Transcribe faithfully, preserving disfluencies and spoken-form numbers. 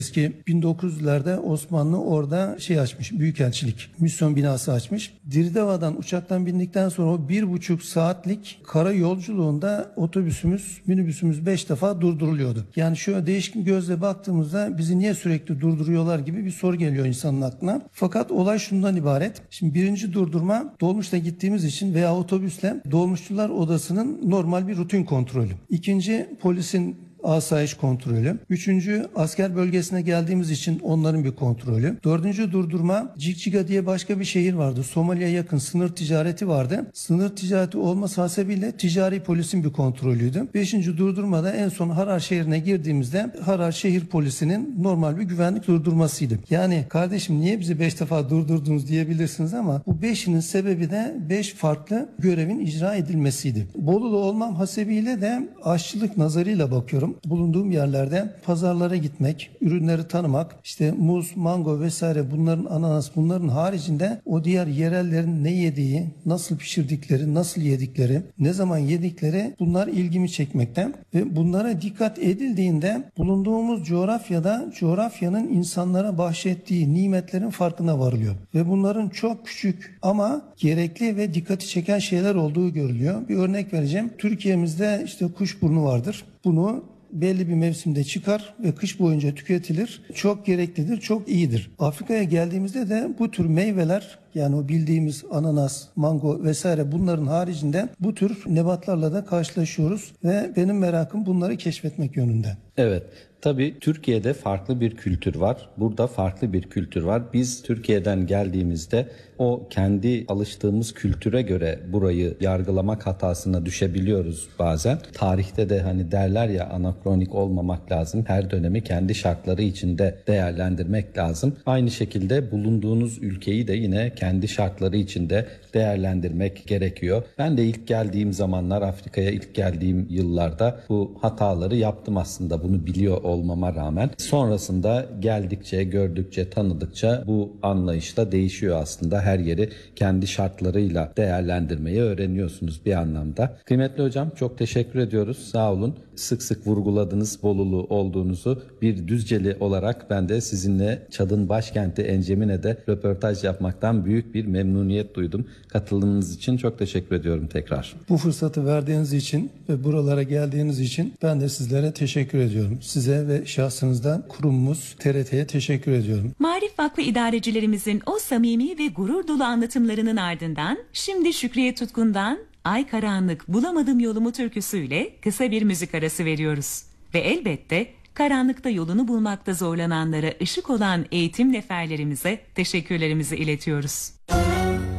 Eski bin dokuz yüzlerde Osmanlı orada şey açmış, büyükelçilik, misyon binası açmış. Dirdeva'dan uçaktan bindikten sonra o bir buçuk saatlik kara yolculuğunda otobüsümüz, minibüsümüz beş defa durduruluyordu. Yani şöyle değişik bir gözle baktığımızda bizi niye sürekli durduruyorlar gibi bir soru geliyor insanın aklına. Fakat olay şundan ibaret. Şimdi birinci durdurma dolmuşla gittiğimiz için veya otobüsle dolmuşçular odasının normal bir rutin kontrolü. İkinci polisin asayiş kontrolü. Üçüncü, asker bölgesine geldiğimiz için onların bir kontrolü. Dördüncü durdurma, Cikciga diye başka bir şehir vardı. Somali'ye yakın sınır ticareti vardı. Sınır ticareti olması hasebiyle ticari polisin bir kontrolüydü. Beşinci durdurmada en son Harar şehrine girdiğimizde Harar şehir polisinin normal bir güvenlik durdurmasıydı. Yani kardeşim niye bizi beş defa durdurdunuz diyebilirsiniz ama bu beşinin sebebi de beş farklı görevin icra edilmesiydi. Bolulu olmam hasebiyle de aşçılık nazarıyla bakıyorum. Bulunduğum yerlerde pazarlara gitmek, ürünleri tanımak, işte muz, mango vesaire bunların ananas bunların haricinde o diğer yerellerin ne yediği, nasıl pişirdikleri, nasıl yedikleri, ne zaman yedikleri bunlar ilgimi çekmekte ve bunlara dikkat edildiğinde bulunduğumuz coğrafyada coğrafyanın insanlara bahşettiği nimetlerin farkına varılıyor. Ve bunların çok küçük ama gerekli ve dikkati çeken şeyler olduğu görülüyor. Bir örnek vereceğim. Türkiye'mizde işte kuşburnu vardır. Bunu belli bir mevsimde çıkar ve kış boyunca tüketilir. Çok gereklidir, çok iyidir. Afrika'ya geldiğimizde de bu tür meyveler yani o bildiğimiz ananas, mango vesaire bunların haricinde bu tür nebatlarla da karşılaşıyoruz ve benim merakım bunları keşfetmek yönünde. Evet. Tabii Türkiye'de farklı bir kültür var. Burada farklı bir kültür var. Biz Türkiye'den geldiğimizde o kendi alıştığımız kültüre göre burayı yargılamak hatasına düşebiliyoruz bazen. Tarihte de hani derler ya anakronik olmamak lazım. Her dönemi kendi şartları içinde değerlendirmek lazım. Aynı şekilde bulunduğunuz ülkeyi de yine kendi şartları içinde değerlendirmek gerekiyor. Ben de ilk geldiğim zamanlar Afrika'ya ilk geldiğim yıllarda bu hataları yaptım aslında bunu biliyor olmama rağmen. Sonrasında geldikçe, gördükçe, tanıdıkça bu anlayışla değişiyor aslında. Her yeri kendi şartlarıyla değerlendirmeyi öğreniyorsunuz bir anlamda. Kıymetli hocam çok teşekkür ediyoruz. Sağ olun. Sık sık vurguladınız Bolulu olduğunuzu. Bir Düzceli olarak ben de sizinle Çad'ın başkenti Encemine'de röportaj yapmaktan büyük bir memnuniyet duydum. Katıldığınız için çok teşekkür ediyorum tekrar. Bu fırsatı verdiğiniz için ve buralara geldiğiniz için ben de sizlere teşekkür ediyorum. Size ve şahsınızdan kurumumuz T R T'ye teşekkür ediyorum. Marif Vakfı idarecilerimizin o samimi ve gurur dolu anlatımlarının ardından şimdi Şükriye Tutkun'dan Ay Karanlık Bulamadım Yolumu türküsüyle kısa bir müzik arası veriyoruz. Ve elbette karanlıkta yolunu bulmakta zorlananlara ışık olan eğitim neferlerimize teşekkürlerimizi iletiyoruz.